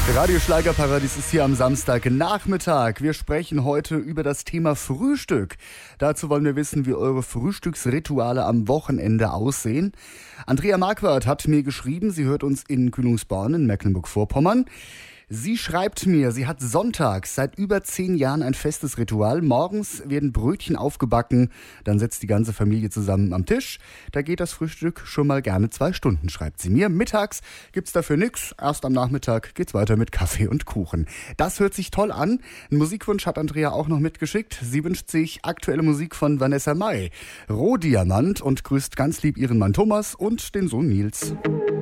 Radio Schlagerparadies ist hier am Samstagnachmittag. Wir sprechen heute über das Thema Frühstück. Dazu wollen wir wissen, wie eure Frühstücksrituale am Wochenende aussehen. Andrea Marquardt hat mir geschrieben, sie hört uns in Kühlungsborn in Mecklenburg-Vorpommern. Sie schreibt mir, sie hat sonntags seit über 10 Jahren ein festes Ritual. Morgens werden Brötchen aufgebacken, dann sitzt die ganze Familie zusammen am Tisch. Da geht das Frühstück schon mal gerne 2 Stunden, schreibt sie mir. Mittags gibt's dafür nix. Erst am Nachmittag geht's weiter mit Kaffee und Kuchen. Das hört sich toll an. Einen Musikwunsch hat Andrea auch noch mitgeschickt. Sie wünscht sich aktuelle Musik von Vanessa Mai, Rohdiamant, und grüßt ganz lieb ihren Mann Thomas und den Sohn Nils.